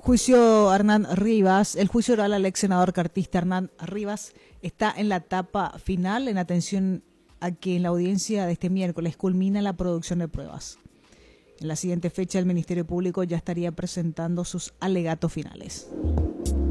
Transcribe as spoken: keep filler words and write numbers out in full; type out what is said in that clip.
juicio Hernán Rivas, el juicio oral al ex senador cartista Hernán Rivas está en la etapa final en atención a que en la audiencia de este miércoles culmina la producción de pruebas. En la siguiente fecha el Ministerio Público ya estaría presentando sus alegatos finales.